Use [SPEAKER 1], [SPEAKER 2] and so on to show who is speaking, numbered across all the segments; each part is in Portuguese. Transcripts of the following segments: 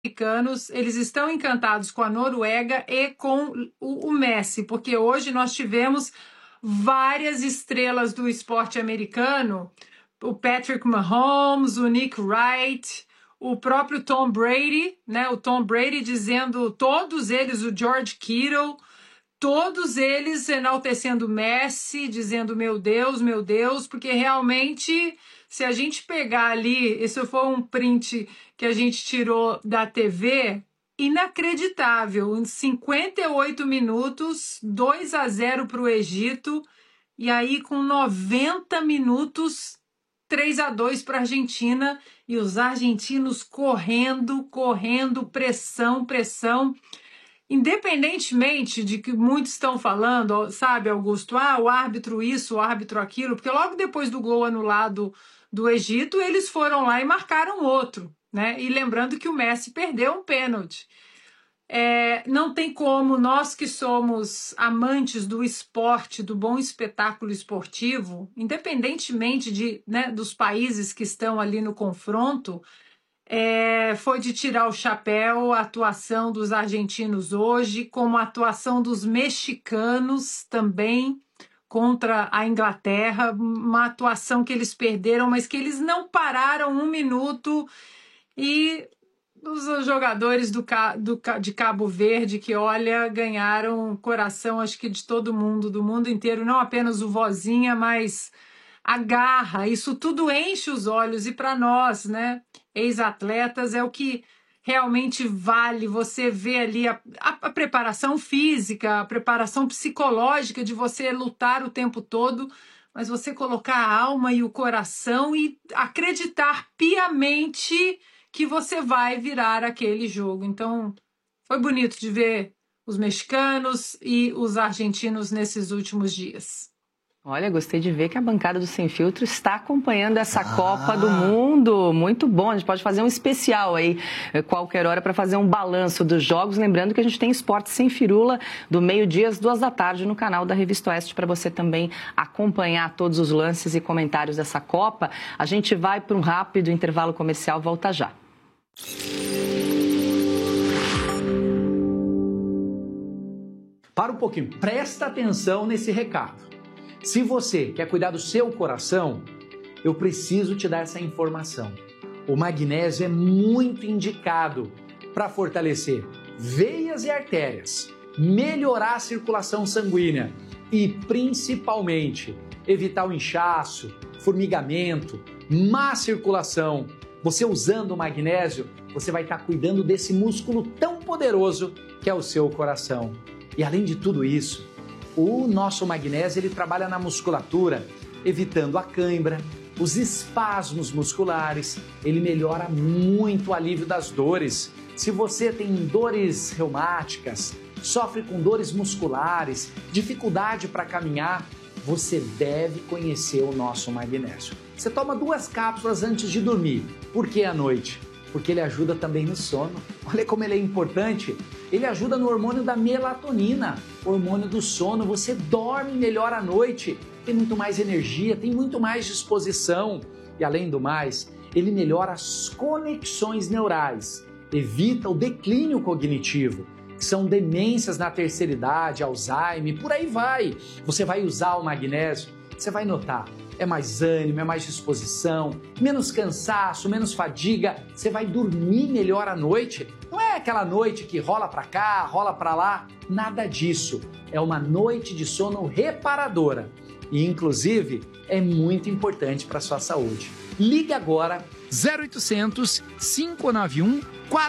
[SPEAKER 1] americanos, eles estão encantados com a Noruega e com o Messi, porque hoje nós tivemos várias estrelas do esporte americano, o Patrick Mahomes, o Nick Wright, o próprio Tom Brady, né? O Tom Brady dizendo, todos eles, o George Kittle, todos eles enaltecendo o Messi, dizendo meu Deus, porque realmente, se a gente pegar ali, esse foi um print que a gente tirou da TV, inacreditável, em 58 minutos, 2-0 para o Egito, e aí com 90 minutos, 3-2 para a Argentina, e os argentinos correndo, pressão. Independentemente de que muitos estão falando, sabe, Augusto, o árbitro isso, o árbitro aquilo, porque logo depois do gol anulado do Egito, eles foram lá e marcaram outro, né? E lembrando que o Messi perdeu um pênalti. Não tem como, nós que somos amantes do esporte, do bom espetáculo esportivo, independentemente dos países que estão ali no confronto, foi de tirar o chapéu a atuação dos argentinos hoje, como a atuação dos mexicanos também contra a Inglaterra, uma atuação que eles perderam, mas que eles não pararam um minuto, e os jogadores de Cabo Verde, que, olha, ganharam o coração, acho que de todo mundo, do mundo inteiro, não apenas o Vozinha, mas a garra, isso tudo enche os olhos, e para nós, né, ex-atletas, é o que realmente vale. Você vê ali a preparação física, a preparação psicológica de você lutar o tempo todo, mas você colocar a alma e o coração e acreditar piamente que você vai virar aquele jogo. Então, foi bonito de ver os mexicanos e os argentinos nesses últimos dias.
[SPEAKER 2] Olha, gostei de ver que a bancada do Sem Filtro está acompanhando essa Copa do Mundo. Muito bom, a gente pode fazer um especial aí, qualquer hora, para fazer um balanço dos jogos. Lembrando que a gente tem Esporte Sem Firula, do meio-dia às 14h, no canal da Revista Oeste, para você também acompanhar todos os lances e comentários dessa Copa. A gente vai para um rápido intervalo comercial, volta já.
[SPEAKER 3] Para um pouquinho, presta atenção nesse recado. Se você quer cuidar do seu coração, eu preciso te dar essa informação. O magnésio é muito indicado para fortalecer veias e artérias, melhorar a circulação sanguínea e, principalmente, evitar o inchaço, formigamento, má circulação. Você usando o magnésio, você vai estar cuidando desse músculo tão poderoso que é o seu coração. E além de tudo isso, o nosso magnésio ele trabalha na musculatura, evitando a cãibra, os espasmos musculares, ele melhora muito o alívio das dores. Se você tem dores reumáticas, sofre com dores musculares, dificuldade para caminhar, você deve conhecer o nosso magnésio. Você toma 2 cápsulas antes de dormir. Por que à noite? Porque ele ajuda também no sono. Olha como ele é importante. Ele ajuda no hormônio da melatonina, hormônio do sono. Você dorme melhor à noite, tem muito mais energia, tem muito mais disposição. E além do mais, ele melhora as conexões neurais, evita o declínio cognitivo, que são demências na terceira idade, Alzheimer, por aí vai. Você vai usar o magnésio, você vai notar. É mais ânimo, é mais disposição, menos cansaço, menos fadiga, você vai dormir melhor à noite. Não é aquela noite que rola para cá, rola para lá, nada disso. É uma noite de sono reparadora e, inclusive, é muito importante para a sua saúde. Ligue agora 0800 591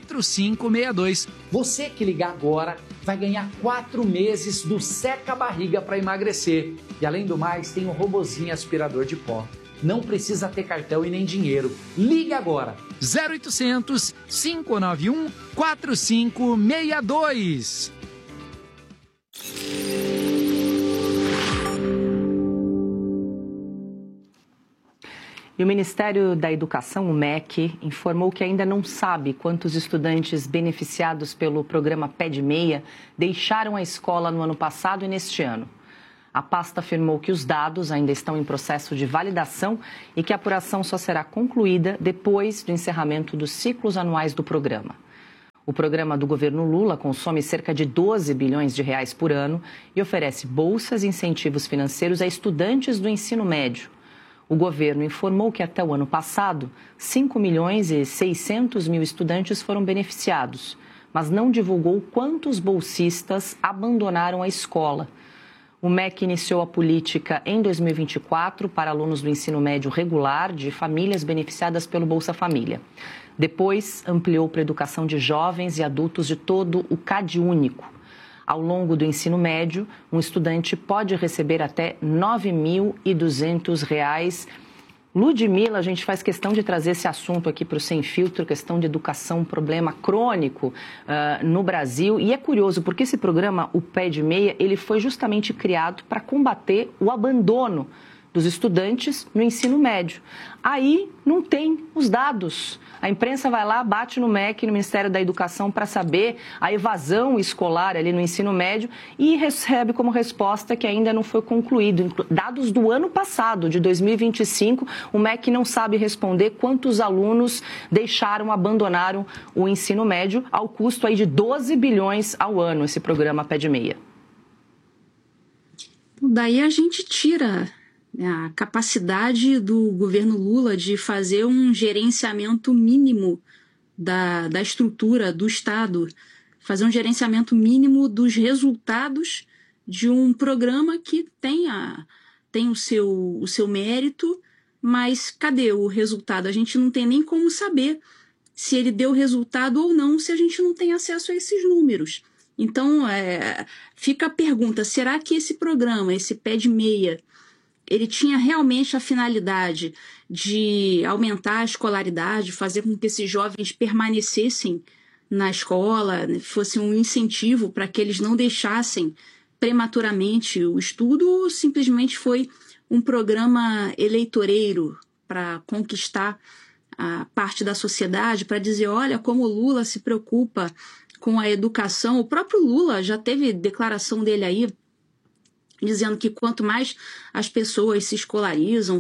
[SPEAKER 3] 4562. Você que ligar agora vai ganhar 4 meses do Seca Barriga para emagrecer. E além do mais, tem um robozinho aspirador de pó. Não precisa ter cartão e nem dinheiro. Ligue agora. 0800 591 4562.
[SPEAKER 2] E o Ministério da Educação, o MEC, informou que ainda não sabe quantos estudantes beneficiados pelo programa Pé de Meia deixaram a escola no ano passado e neste ano. A pasta afirmou que os dados ainda estão em processo de validação e que a apuração só será concluída depois do encerramento dos ciclos anuais do programa. O programa do governo Lula consome cerca de 12 bilhões de reais por ano e oferece bolsas e incentivos financeiros a estudantes do ensino médio. O governo informou que até o ano passado, 5 milhões e 600 mil estudantes foram beneficiados, mas não divulgou quantos bolsistas abandonaram a escola. O MEC iniciou a política em 2024 para alunos do ensino médio regular de famílias beneficiadas pelo Bolsa Família. Depois, ampliou para a educação de jovens e adultos de todo o CadÚnico. Ao longo do ensino médio, um estudante pode receber até R$ 9.200. Ludmila, a gente faz questão de trazer esse assunto aqui para o Sem Filtro, questão de educação, um problema crônico no Brasil. E é curioso, porque esse programa, o Pé de Meia, ele foi justamente criado para combater o abandono dos estudantes no ensino médio. Aí não tem os dados. A imprensa vai lá, bate no MEC, no Ministério da Educação, para saber a evasão escolar ali no ensino médio e recebe como resposta que ainda não foi concluído. Dados do ano passado, de 2025, o MEC não sabe responder quantos alunos abandonaram o ensino médio, ao custo aí de 12 bilhões ao ano, esse programa Pé de Meia.
[SPEAKER 4] Daí a gente tira a capacidade do governo Lula de fazer um gerenciamento mínimo da estrutura do Estado, fazer um gerenciamento mínimo dos resultados de um programa que tem o seu mérito, mas cadê o resultado? A gente não tem nem como saber se ele deu resultado ou não, se a gente não tem acesso a esses números. Então, fica a pergunta, será que esse programa, esse Pé de Meia, ele tinha realmente a finalidade de aumentar a escolaridade, fazer com que esses jovens permanecessem na escola, fosse um incentivo para que eles não deixassem prematuramente o estudo, ou simplesmente foi um programa eleitoreiro para conquistar a parte da sociedade, para dizer, olha como o Lula se preocupa com a educação. O próprio Lula já teve declaração dele aí, dizendo que quanto mais as pessoas se escolarizam,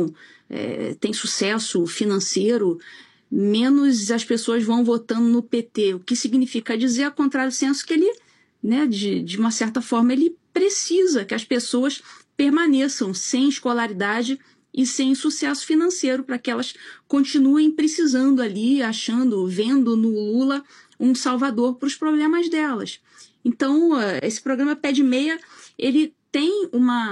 [SPEAKER 4] têm sucesso financeiro, menos as pessoas vão votando no PT. O que significa dizer, a contrário do senso, que ele, de uma certa forma, ele precisa que as pessoas permaneçam sem escolaridade e sem sucesso financeiro, para que elas continuem precisando ali, vendo no Lula um salvador para os problemas delas. Então, esse programa Pé de Meia, ele tem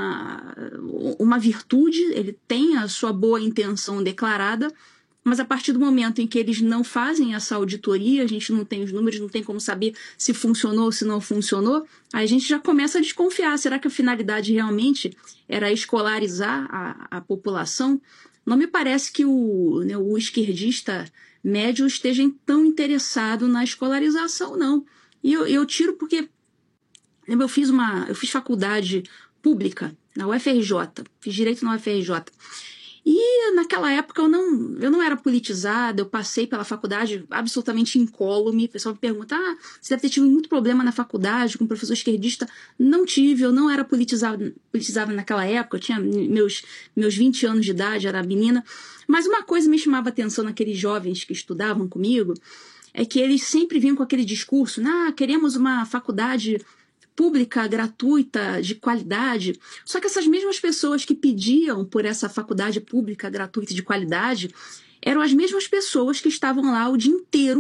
[SPEAKER 4] uma virtude, ele tem a sua boa intenção declarada, mas a partir do momento em que eles não fazem essa auditoria, a gente não tem os números, não tem como saber se funcionou ou se não funcionou, aí a gente já começa a desconfiar. Será que a finalidade realmente era escolarizar a população? Não me parece que o esquerdista médio esteja tão interessado na escolarização, não. E eu tiro porque eu fiz faculdade pública na UFRJ, fiz direito na UFRJ. E naquela época eu não era politizada, eu passei pela faculdade absolutamente incólume. O pessoal me pergunta, você deve ter tido muito problema na faculdade com professor esquerdista. Não tive, eu não era politizada naquela época, eu tinha meus 20 anos de idade, era menina. Mas uma coisa me chamava a atenção naqueles jovens que estudavam comigo, é que eles sempre vinham com aquele discurso, queremos uma faculdade pública, gratuita, de qualidade. Só que essas mesmas pessoas que pediam por essa faculdade pública, gratuita, de qualidade, eram as mesmas pessoas que estavam lá o dia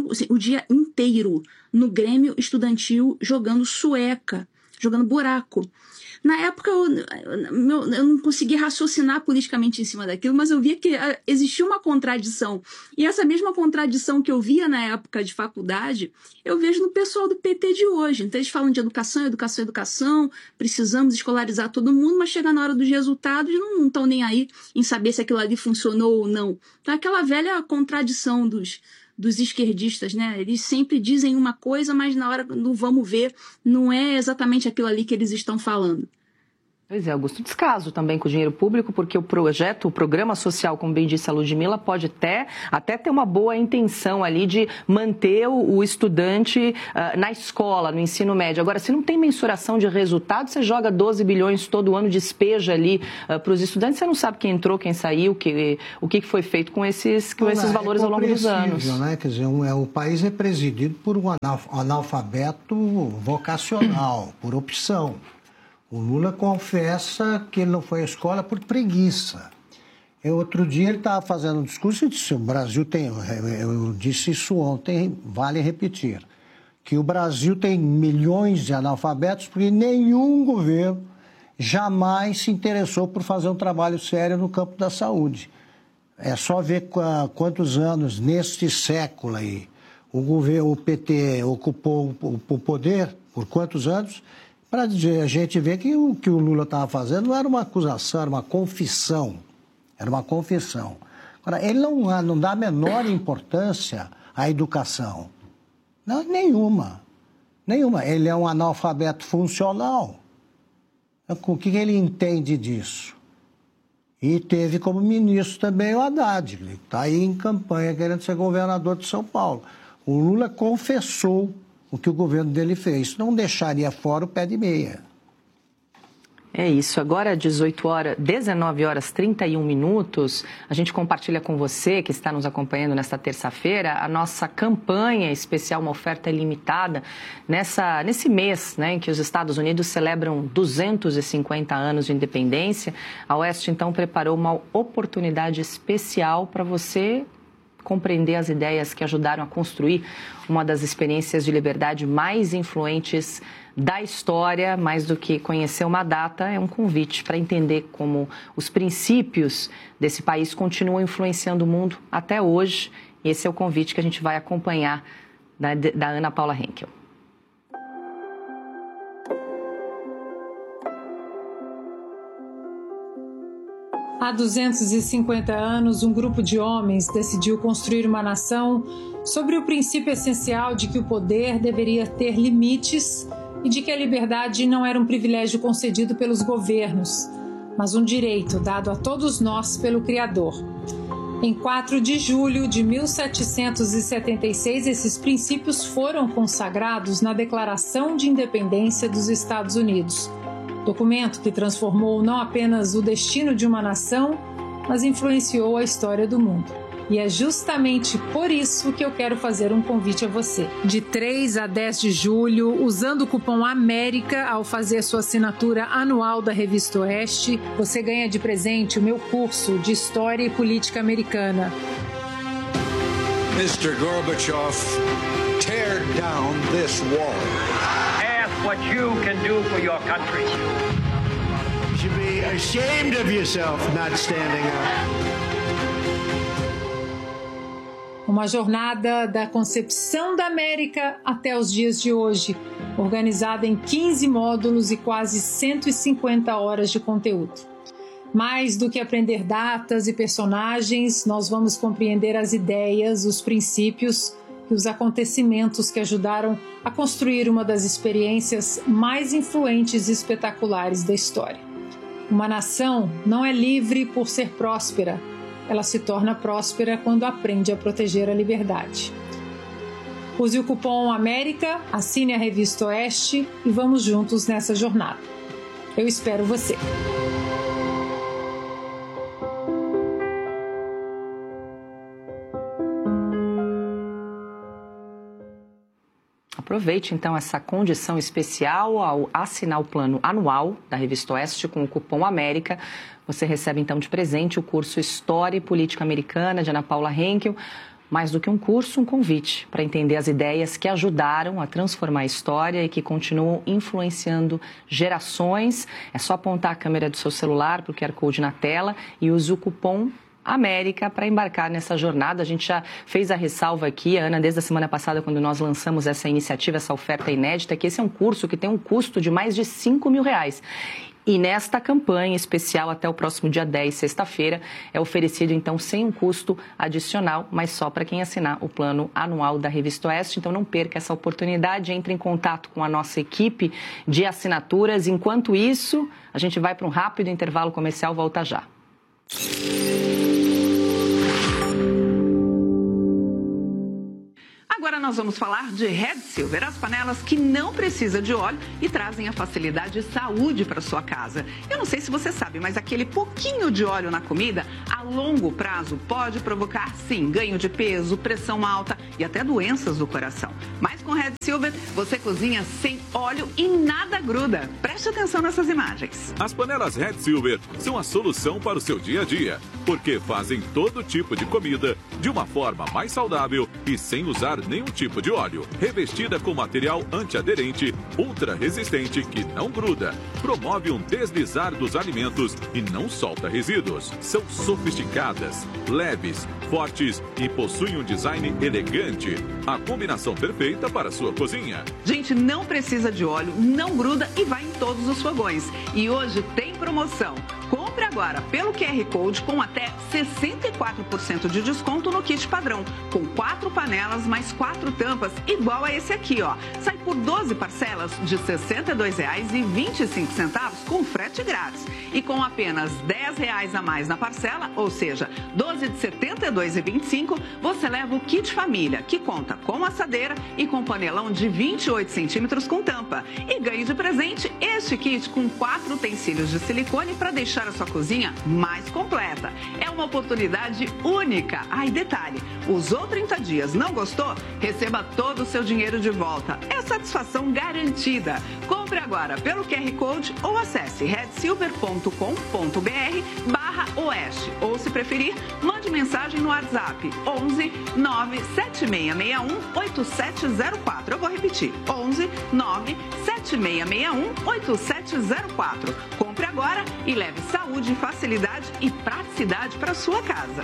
[SPEAKER 4] inteiro no Grêmio Estudantil jogando sueca, jogando buraco. Na época eu não conseguia raciocinar politicamente em cima daquilo, mas eu via que existia uma contradição. E essa mesma contradição que eu via na época de faculdade, eu vejo no pessoal do PT de hoje. Então eles falam de educação, precisamos escolarizar todo mundo, mas chega na hora dos resultados e não estão nem aí em saber se aquilo ali funcionou ou não. Então aquela velha contradição dos esquerdistas, Eles sempre dizem uma coisa, mas na hora do vamos ver, não é exatamente aquilo ali que eles estão falando.
[SPEAKER 2] Pois é, Augusto, descaso também com o dinheiro público, porque o programa social, como bem disse a Ludmila, pode até ter uma boa intenção ali de manter o estudante na escola, no ensino médio. Agora, se não tem mensuração de resultado, você joga 12 bilhões todo ano, despeja ali para os estudantes, você não sabe quem entrou, quem saiu, o que foi feito com esses valores ao longo dos anos.
[SPEAKER 5] Né? Quer dizer, o país é presidido por um analfabeto vocacional, por opção. O Lula confessa que ele não foi à escola por preguiça. Outro dia ele estava fazendo um discurso e disse: o Brasil tem, eu disse isso ontem, vale repetir, que o Brasil tem milhões de analfabetos porque nenhum governo jamais se interessou por fazer um trabalho sério no campo da saúde. É só ver quantos anos neste século aí o PT ocupou o poder, por quantos anos, para a gente ver que o que o Lula estava fazendo não era uma acusação, era uma confissão. Era uma confissão. Agora, ele não dá a menor importância à educação. Não, nenhuma. Nenhuma. Ele é um analfabeto funcional. O que ele entende disso? E teve como ministro também o Haddad. Ele está aí em campanha querendo ser governador de São Paulo. O Lula confessou o que o governo dele fez. Não deixaria fora o pé de meia.
[SPEAKER 2] É isso. Agora, 19 horas 31 minutos, a gente compartilha com você, que está nos acompanhando nesta terça-feira, a nossa campanha especial, uma oferta ilimitada, nesse mês, né, em que os Estados Unidos celebram 250 anos de independência. A Oeste, então, preparou uma oportunidade especial para você compreender as ideias que ajudaram a construir uma das experiências de liberdade mais influentes da história. Mais do que conhecer uma data, é um convite para entender como os princípios desse país continuam influenciando o mundo até hoje. Esse é o convite que a gente vai acompanhar da Ana Paula Henkel.
[SPEAKER 1] Há 250 anos, um grupo de homens decidiu construir uma nação sobre o princípio essencial de que o poder deveria ter limites e de que a liberdade não era um privilégio concedido pelos governos, mas um direito dado a todos nós pelo Criador. Em 4 de julho de 1776, esses princípios foram consagrados na Declaração de Independência dos Estados Unidos. Documento que transformou não apenas o destino de uma nação, mas influenciou a história do mundo. E é justamente por isso que eu quero fazer um convite a você. De 3 a 10 de julho, usando o cupom AMÉRICA ao fazer sua assinatura anual da Revista Oeste, você ganha de presente o meu curso de História e Política Americana.
[SPEAKER 6] Mr. Gorbachev, tear down this wall.
[SPEAKER 7] What you can do for your country.
[SPEAKER 6] You should be ashamed of yourself not standing up.
[SPEAKER 1] Uma jornada da concepção da América até os dias de hoje, organizada em 15 módulos e quase 150 horas de conteúdo. Mais do que aprender datas e personagens, nós vamos compreender as ideias, os princípios e os acontecimentos que ajudaram a construir uma das experiências mais influentes e espetaculares da história. Uma nação não é livre por ser próspera, ela se torna próspera quando aprende a proteger a liberdade. Use o cupom AMÉRICA, assine a Revista Oeste e vamos juntos nessa jornada. Eu espero você!
[SPEAKER 2] Aproveite, então, essa condição especial ao assinar o plano anual da Revista Oeste com o cupom AMÉRICA. Você recebe, então, de presente o curso História e Política Americana de Ana Paula Henkel. Mais do que um curso, um convite para entender as ideias que ajudaram a transformar a história e que continuam influenciando gerações. É só apontar a câmera do seu celular para o QR Code na tela e use o cupom América para embarcar nessa jornada. A gente já fez a ressalva aqui, Ana, desde a semana passada, quando nós lançamos essa iniciativa, essa oferta inédita, que esse é um curso que tem um custo de mais de R$5.000. E nesta campanha especial, até o próximo dia 10, sexta-feira, é oferecido, então, sem um custo adicional, mas só para quem assinar o plano anual da Revista Oeste. Então, não perca essa oportunidade, entre em contato com a nossa equipe de assinaturas. Enquanto isso, a gente vai para um rápido intervalo comercial, volta já.
[SPEAKER 8] Agora nós vamos falar de Red Silver, as panelas que não precisam de óleo e trazem a facilidade e saúde para sua casa. Eu não sei se você sabe, mas aquele pouquinho de óleo na comida, a longo prazo, pode provocar, sim, ganho de peso, pressão alta e até doenças do coração. Mas com Red Silver, você cozinha sem óleo e nada gruda. Preste atenção nessas imagens.
[SPEAKER 9] As panelas Red Silver são a solução para o seu dia a dia, porque fazem todo tipo de comida de uma forma mais saudável e sem usar nenhum tipo de óleo. Revestida com material antiaderente, ultra resistente que não gruda, promove um deslizar dos alimentos e não solta resíduos. São sofisticadas, leves, fortes e possuem um design elegante. A combinação perfeita para a sua cozinha.
[SPEAKER 8] Gente, não precisa de óleo, não gruda e vai em todos os fogões. E hoje tem promoção. Compre agora pelo QR Code com até 64% de desconto no kit padrão, com 4 panelas mais 4 tampas, igual a esse aqui, ó. Sai por 12 parcelas de R$ 62,25 com frete grátis. E com apenas R$ 10 a mais na parcela, ou seja, 12 de R$ 72,25, você leva o kit família, que conta com assadeira e com panelão de 28 centímetros com tampa. E ganhe de presente este kit com 4 utensílios de silicone para deixar a sua cozinha mais completa. É uma oportunidade única. E detalhe, usou 30 dias, não gostou? Receba todo o seu dinheiro de volta. É satisfação garantida. Compre agora pelo QR Code ou acesse redsilver.com.br/oeste. Ou, se preferir, mande mensagem no WhatsApp 11 97661 8704. Eu vou repetir, 11 97661 8704. Compre agora e leve saúde, facilidade e praticidade para sua casa.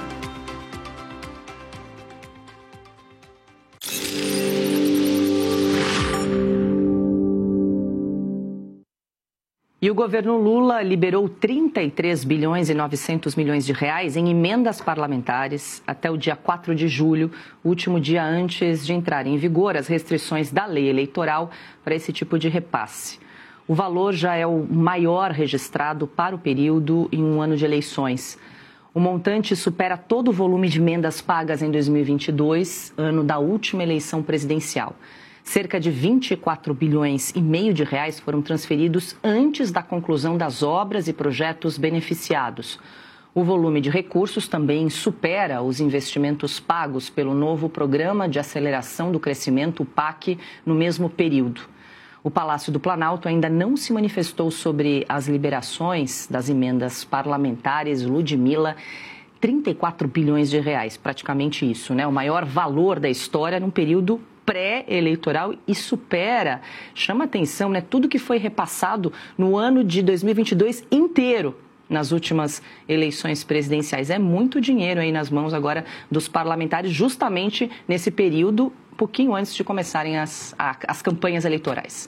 [SPEAKER 2] E o governo Lula liberou 33 bilhões e 900 milhões de reais em emendas parlamentares até o dia 4 de julho, último dia antes de entrarem em vigor as restrições da lei eleitoral para esse tipo de repasse. O valor já é o maior registrado para o período em um ano de eleições. O montante supera todo o volume de emendas pagas em 2022, ano da última eleição presidencial. Cerca de 24 bilhões e meio de reais foram transferidos antes da conclusão das obras e projetos beneficiados. O volume de recursos também supera os investimentos pagos pelo novo Programa de Aceleração do Crescimento, o PAC, no mesmo período. O Palácio do Planalto ainda não se manifestou sobre as liberações das emendas parlamentares. Ludmila, 34 bilhões de reais, praticamente isso, né? O maior valor da história num período pré-eleitoral e supera, chama atenção, né? Tudo que foi repassado no ano de 2022 inteiro nas últimas eleições presidenciais. É muito dinheiro aí nas mãos agora dos parlamentares, justamente nesse período, um pouquinho antes de começarem as campanhas eleitorais.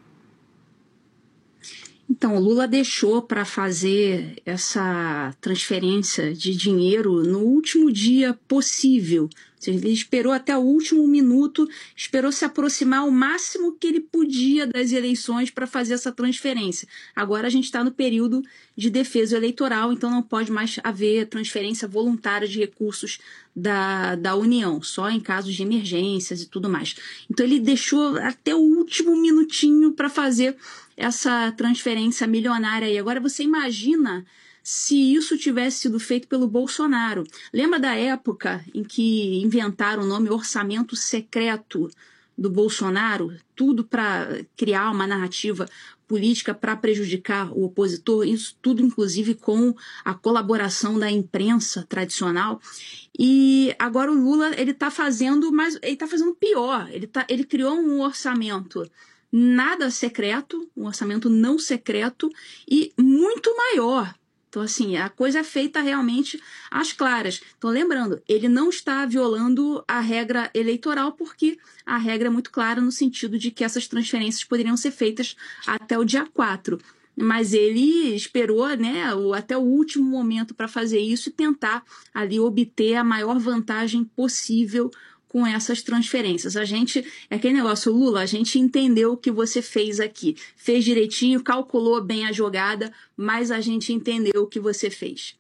[SPEAKER 4] Então, o Lula deixou para fazer essa transferência de dinheiro no último dia possível. Ou seja, ele esperou até o último minuto, esperou se aproximar o máximo que ele podia das eleições para fazer essa transferência. Agora a gente está no período de defesa eleitoral, então não pode mais haver transferência voluntária de recursos da União, só em casos de emergências e tudo mais. Então ele deixou até o último minutinho para fazer essa transferência milionária aí. Agora você imagina se isso tivesse sido feito pelo Bolsonaro. Lembra da época em que inventaram o nome orçamento secreto do Bolsonaro? Tudo para criar uma narrativa política para prejudicar o opositor, isso tudo inclusive com a colaboração da imprensa tradicional. E agora o Lula ele está fazendo, mas ele está fazendo pior. Ele criou um orçamento nada secreto, um orçamento não secreto e muito maior. Então, assim, a coisa é feita realmente às claras. Então, lembrando, ele não está violando a regra eleitoral, porque a regra é muito clara no sentido de que essas transferências poderiam ser feitas até o dia 4. mas ele esperou, né, até o último momento para fazer isso e tentar ali obter a maior vantagem possível com essas transferências. É aquele negócio, Lula, a gente entendeu o que você fez aqui, fez direitinho, calculou bem a jogada, mas a gente entendeu o que você fez.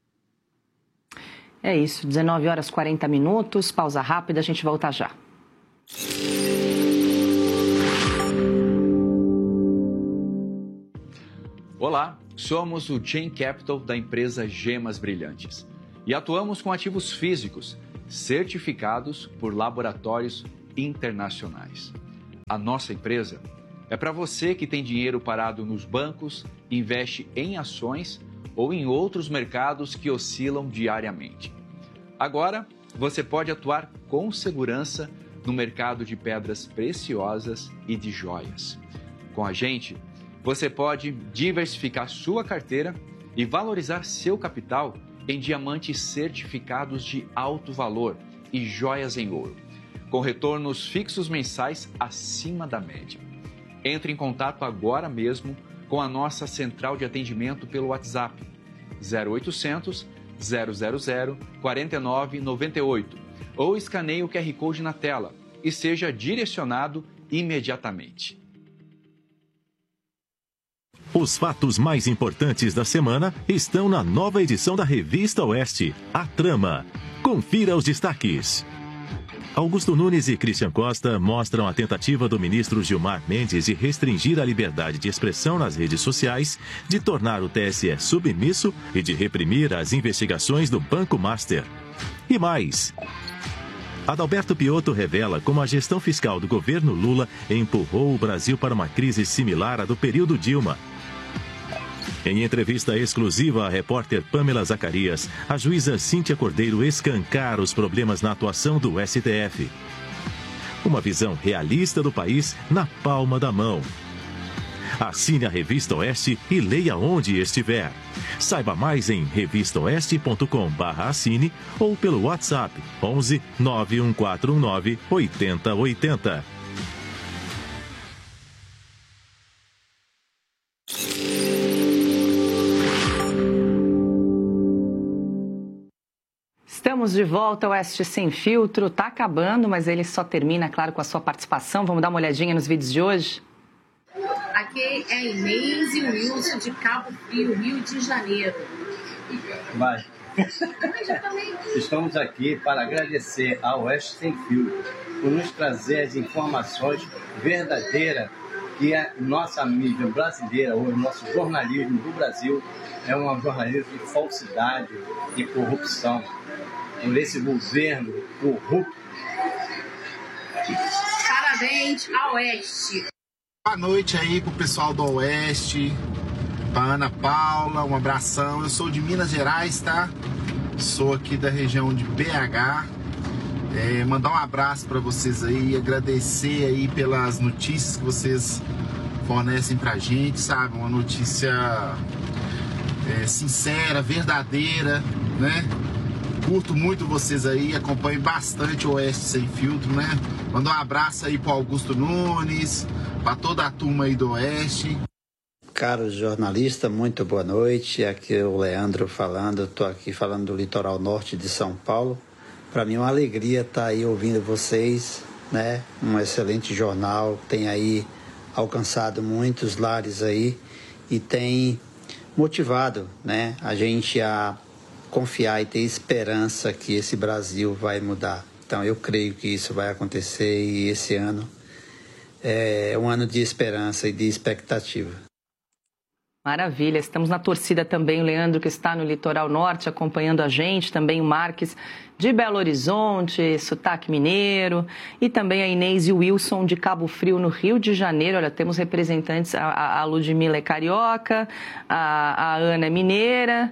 [SPEAKER 2] É isso, 19h40, pausa rápida, a gente volta já.
[SPEAKER 10] Olá, somos o Chain Capital da empresa Gemas Brilhantes e atuamos com ativos físicos certificados por laboratórios internacionais. A nossa empresa é para você que tem dinheiro parado nos bancos, investe em ações ou em outros mercados que oscilam diariamente. Agora, você pode atuar com segurança no mercado de pedras preciosas e de joias. Com a gente, você pode diversificar sua carteira e valorizar seu capital em diamantes certificados de alto valor e joias em ouro, com retornos fixos mensais acima da média. Entre em contato agora mesmo com a nossa central de atendimento pelo WhatsApp 0800 000 4998 ou escaneie o QR Code na tela e seja direcionado imediatamente.
[SPEAKER 11] Os fatos mais importantes da semana estão na nova edição da Revista Oeste, A Trama. Confira os destaques. Augusto Nunes e Christian Costa mostram a tentativa do ministro Gilmar Mendes de restringir a liberdade de expressão nas redes sociais, de tornar o TSE submisso e de reprimir as investigações do Banco Master. E mais. Adalberto Piotto revela como a gestão fiscal do governo Lula empurrou o Brasil para uma crise similar à do período Dilma. Em entrevista exclusiva à repórter Pamela Zacarias, a juíza Cíntia Cordeiro escancara os problemas na atuação do STF. Uma visão realista do país na palma da mão. Assine a Revista Oeste e leia onde estiver. Saiba mais em revistaoeste.com/assine ou pelo WhatsApp 11 91419 8080.
[SPEAKER 2] Estamos de volta, o Oeste Sem Filtro. Está acabando, mas ele só termina, claro, com a sua participação. Vamos dar uma olhadinha nos vídeos de hoje?
[SPEAKER 12] Aqui é Inês e Wilson de Cabo Frio, Rio de Janeiro.
[SPEAKER 13] Vai. Estamos aqui para agradecer ao Oeste Sem Filtro por nos trazer as informações verdadeiras que a nossa mídia brasileira, ou o nosso jornalismo do Brasil, é um jornalismo de falsidade e corrupção. Por esse governo corrupto.
[SPEAKER 12] Parabéns ao Oeste.
[SPEAKER 14] Boa noite aí pro pessoal do Oeste, pra Ana Paula, um abração. Eu sou de Minas Gerais, tá? Sou aqui da região de BH. Mandar um abraço para vocês aí, agradecer aí pelas notícias que vocês fornecem pra gente, sabe? Uma notícia sincera, verdadeira, né? Curto muito vocês aí, acompanho bastante o Oeste Sem Filtro, né? Manda um abraço aí pro Augusto Nunes, para toda a turma aí do Oeste.
[SPEAKER 15] Caro jornalista, muito boa noite. Aqui é o Leandro falando, eu estou aqui falando do litoral norte de São Paulo. Para mim é uma alegria estar aí ouvindo vocês, né? Um excelente jornal, tem aí alcançado muitos lares aí e tem motivado, né, a gente a confiar e ter esperança que esse Brasil vai mudar. Então eu creio que isso vai acontecer e esse ano é um ano de esperança e de expectativa.
[SPEAKER 2] Maravilha, estamos na torcida também, o Leandro que está no litoral norte acompanhando a gente, também o Marques de Belo Horizonte, sotaque mineiro, e também a Inês e o Wilson de Cabo Frio, no Rio de Janeiro. Olha, temos representantes, a Ludmila é carioca, a Ana é mineira,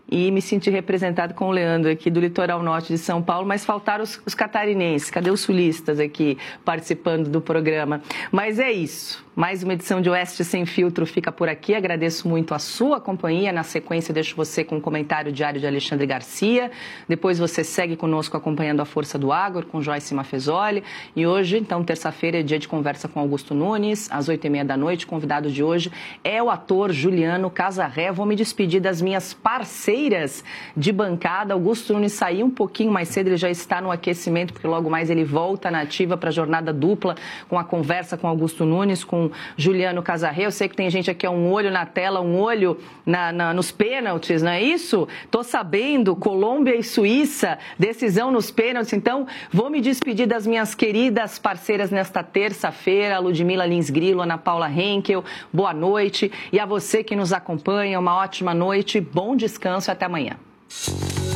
[SPEAKER 2] e me senti representado com o Leandro aqui do litoral norte de São Paulo, mas faltaram os catarinenses, cadê os sulistas aqui participando do programa? Mas é isso, mais uma edição de Oeste Sem Filtro fica por aqui, agradeço muito a sua companhia, na sequência deixo você com um comentário diário de Alexandre Garcia, depois você segue conosco acompanhando a Força do Agro com Joyce Mafezoli, e hoje, então, terça-feira é dia de conversa com Augusto Nunes, às 8h30 da noite, o convidado de hoje é o ator Juliano Casarré. Vou me despedir das minhas parceiras de bancada. Augusto Nunes saiu um pouquinho mais cedo, ele já está no aquecimento, porque logo mais ele volta na ativa para a jornada dupla com a conversa com Augusto Nunes, com Juliano Casarré. Eu sei que tem gente aqui, um olho na tela, um olho nos pênaltis, não é isso? Tô sabendo, Colômbia e Suíça, decisão nos pênaltis. Então, vou me despedir das minhas queridas parceiras nesta terça-feira, Ludmila Lins Grilo, Ana Paula Henkel, boa noite. E a você que nos acompanha, uma ótima noite, bom descanso e até amanhã.